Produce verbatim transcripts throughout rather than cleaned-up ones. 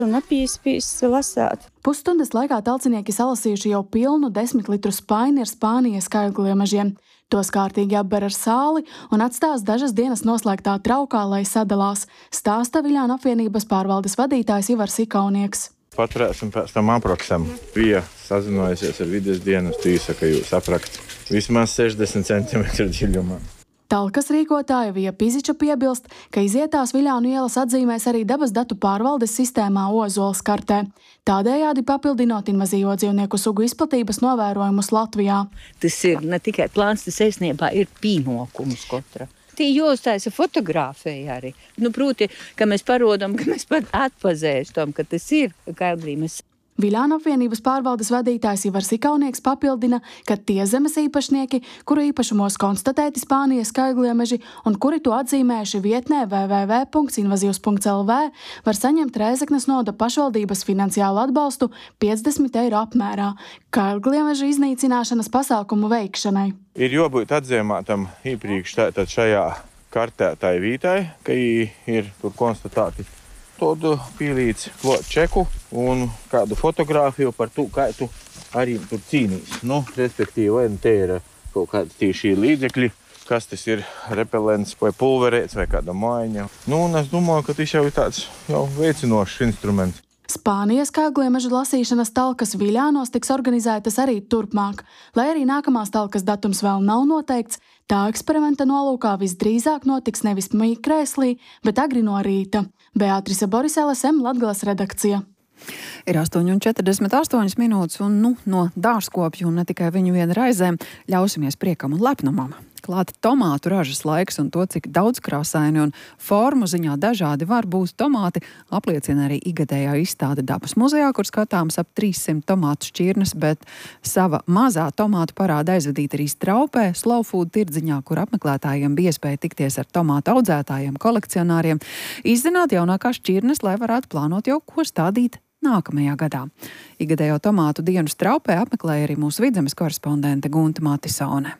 Un apīspīs lasāt. Pusstundas laikā talcinieki salasījuši jau pilnu desmit litru spaini ar Spānijas skaļgliemežiem. Tos kārtīgi apber ar sāli un atstās dažas dienas noslēgtā traukā, lai sadalās, stāsta Viļānu apvienības pārvaldes vadītājs Ivars Ikaunieks. Paturēsim pēc tam aprakstam. Bija sazinājusies ar vides dienestu, īsaka jūs aprakt vismaz sešdesmit centimetru dziļumā. Talkas rīkotāja Vija Piziča piebilst, ka izietās Viļānu ielas atzīmēs arī dabas datu pārvaldes sistēmā Ozoles kartē, tādējādi papildinot invazīvo dzīvnieku sugu izplatības novērojumus Latvijā. Tas ir ne tikai plāns, tas īstenībā ir pienākums katra. Tie jāuztaisa fotografēja arī. Nu, proti, ka mēs parodam, ka mēs pat atpazīstam, ka tas ir kailglīmes. Viļānu apvienības pārvaldes vadītājs Ivars Ikaunieks papildina, ka tie zemes īpašnieki, kuru īpašumos konstatēti Spānijas skaļgliemeži un kuri to atzīmējuši vietnē w w w punkts invazivs punkts l v, var saņemt Rēzeknes novada pašvaldības finansiālu atbalstu piecdesmit eiro apmērā skaļgliemežu iznīcināšanas pasākumu veikšanai. Ir jābūt atzīmētam iepriekš tātad šajā kartē tai vītai, ka ir tur konstatēti tādu pīlīts klot čeku un kādu fotogrāfiju par to, kā tu arī tur cīnīs. Nu, respektīvi, vai te ir kaut kādi tīšī līdzekļi, kas tas ir repelents vai pulverēts vai kāda maiņa. Nu, un es domāju, ka tas jau ir tāds jau veicinošs instruments. Spānijas skaļgliemežu lasīšanas talkas Viļānos tiks organizētas arī turpmāk. Lai arī nākamās talkas datums vēl nav noteikts, tā eksperimenta nolūkā visdrīzāk notiks nevis mīkrēslī, bet agri no rīta. Beatrice Borisele, S M Latgales redakcija. Ir astoņi un četrdesmit astoņas minūtes un nu, no dārzkopju un ne tikai viņu viena raizēm ļausimies priekam un lepnumam. Klāt tomātu ražas laiks un to, cik daudzkrāsaini un formu ziņā dažādi var būt tomāti, apliecina arī igadējā izstāde Dabas muzejā, kur skatāms ap trīssimt tomātu šķirnes, bet sava mazā tomātu parāda aizvedīt arī Straupē, Slow Food tirdziņā, kur apmeklētājiem bija iespēja tikties ar tomātu audzētājiem, kolekcionāriem, izzināt jaunākās šķirnes, lai varētu plānot jau ko stādīt nākamajā gadā. Igadējo tomātu dienu Straupē apmeklēja arī mūsu Vidzemes korespondente Gunta Matisone.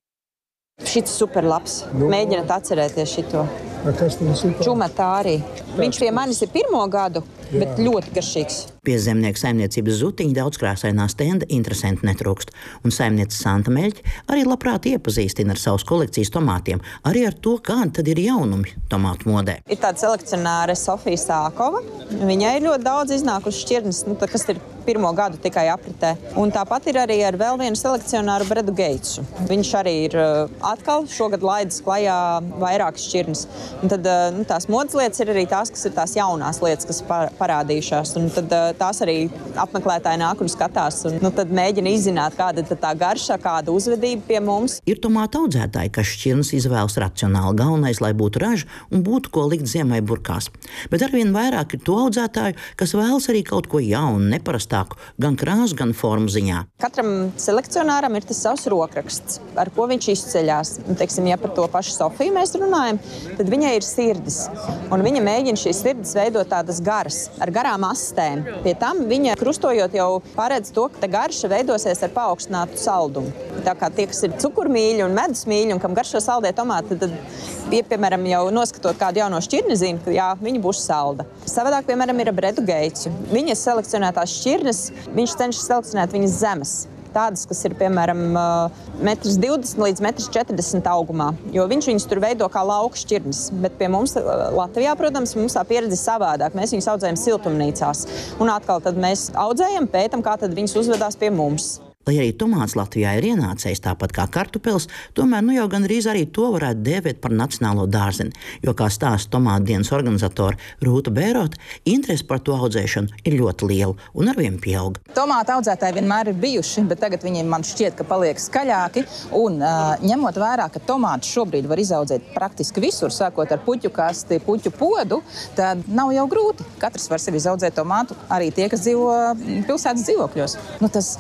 Šis super labs. Nu, mēģināt atcerēties šito. Kas tas ir? Čumatāri. Viņš pie manis ir pirmo gadu, bet jā. Ļoti garšīgs. Pie zemnieku saimniecības Zutiņa daudzkrāsainā stenda interesanti netrūkst, un saimniece Santa Meļķe arī labprāt iepazīstina ar savas kolekcijas tomātiem, arī ar to, kādi tad ir jaunumi tomātu modē. Ir tāda selekcionāre Sofija Sākova. Viņai ir ļoti daudz iznākuši šķirnes, nu, kas ir pirmo gadu tikai apritē. Un tāpat ir arī ar vēl vienu selekcionāru Bredu Geitsu. Viņš arī ir atkal šogad laidis klajā vairākas šķirnes. Un tad nu, tās modes lietas ir arī tās, kas ir tās jaunās lietas, kas parādījušās. Un tad tās arī apmeklētāji nāk un skatās. Un nu, tad mēģina izzināt, kāda ir tā garša, kāda uzvedība pie mums. Ir tomātu audzētāji, kas šķirnes izvēlas racionāli. Galvenais, lai būtu raža un būtu ko likt ziemai burkās. Bet arvien vairāk ir to audzētāju, kas vēlas arī kaut ko jaunu, neparastāku, gan krāsu, gan formu ziņā. Katram selekcionāram ir tas savs rokraksts, ar ko viņš izceļās. Un, teiksim, ja par to pašu Sofiju mēs runājam, tad viņai ir sirdis. Un viņa mēģina šīs sirdis veidot tādas garas, ar garām astēm. Pie tam viņa krustojot jau paredz to, ka garša veidosies ar paaugstinātu saldumu. Tā kā tie, kas ir cukurmīļi un medusmīļi un kam garšo saldē tomāti, tad, ja, piemēram, jau noskatot kādu jauno šķirni, zina, ka jā, viņa būs salda. Savādāk, piemēram, ir ar Bredu Geitsu. Viņas selekcionētās šķirnes, viņš cenšas selekcionēt viņas zemes. Tādas, kas ir, piemēram, metrs divdesmit līdz metrs četrdesmit augumā, jo viņš viņus tur veido kā lauku šķirnes. Bet pie mums Latvijā, protams, mums tā pieredze savādāk. Mēs viņus audzējam siltumnīcās. Un atkal tad mēs audzējam, pētam, kā tad viņus uzvedās pie mums. Lai arī tomāts Latvijā ir ienācējis tāpat kā kartupels, tomēr nu jau gandrīz arī to varētu dēvēt par nacionālo dārzeni, jo, kā stāsta tomātu dienas organizatora Rūta Bērota, interese par to audzēšanu ir ļoti liela un arvien pieauga. Tomātu audzētāji vienmēr ir bijuši, bet tagad viņiem man šķiet, ka paliek skaļāki, un uh, ņemot vērā, ka tomātus šobrīd var izaudzēt praktiski visur, sākot ar puķu kasti, puķu podu, tad nav jau grūti. Katrs var sevi izaudzēt tomātu, arī tie, kas dzīvo pilsētas dzīvokļos. Nu, tas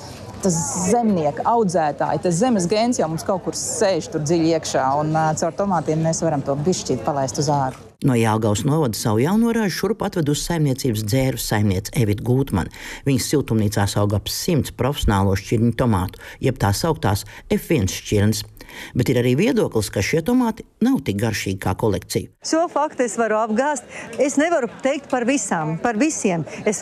tas zemnieka audzētāji, tas zemes gēns jau mums kaut kur sēž tur dziļi iekšā, un uh, caur tomātiem mēs varam to bišķīt palaist uz āru. No Jelgavas novada savu jauno ražu šurp atvedusi saimniecības dzēru saimniece Evita Gūtmane. Viņas siltumnīcās aug ap simts profesionālo šķirņu tomātu, jeb tās sauktās F viens šķirnes. Bet ir arī viedoklis, ka šie tomāti nav tik garšīgi kā kolekcija. Šo faktu es varu apgāzt. Es nevaru teikt par visām, par visiem. Es